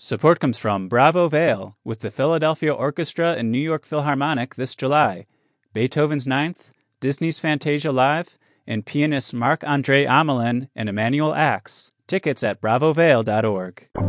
Support comes from Bravo Vale with the Philadelphia Orchestra and New York Philharmonic this July, Beethoven's Ninth, Disney's Fantasia Live, and pianists Marc-André Amelin and Emmanuel Ax. Tickets at bravovale.org.